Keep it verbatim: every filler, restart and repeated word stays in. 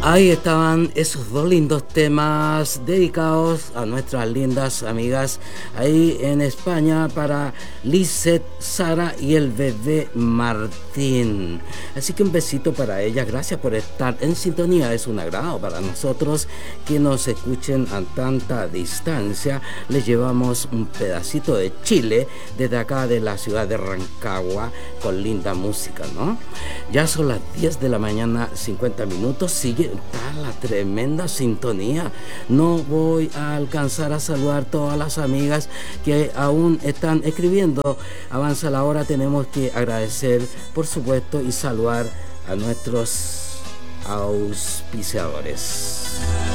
Ahí estaban esos dos lindos temas dedicados a nuestras lindas amigas ahí en España para Lisette, Sara y el bebé Martín. Así que un besito para ellas, gracias por estar en sintonía, es un agrado para nosotros que nos escuchen a tanta distancia. Les llevamos un pedacito de Chile desde acá de la ciudad de Rancagua con linda música, ¿no? Ya son las diez de la mañana, cincuenta minutos, sigue está la tremenda sintonía. No voy a alcanzar a saludar todas las amigas que aún están escribiendo. Avanza la hora, tenemos que agradecer, por supuesto, y saludar a nuestros auspiciadores.